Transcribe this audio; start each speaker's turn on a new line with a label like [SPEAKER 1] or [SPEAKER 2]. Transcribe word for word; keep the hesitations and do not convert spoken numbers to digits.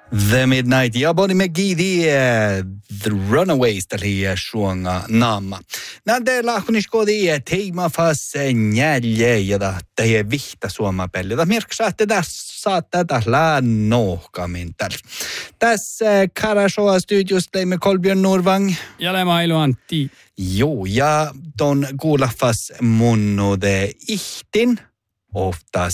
[SPEAKER 1] The Midnight ja Bonnie McGee The Runaways tali suonga naama. Nade lahkuniskodi teema fas nälje ja teie vihta suoma pelle. Ta mirksaatte tässä saattaa tässä nohkamin tällä. Tässä Karashoa studios leimme Kolbjörn Norvang.
[SPEAKER 2] Ja Lema Ilu Antti.
[SPEAKER 1] Joo, ja ton kuulafas munnude ihtin. Oftas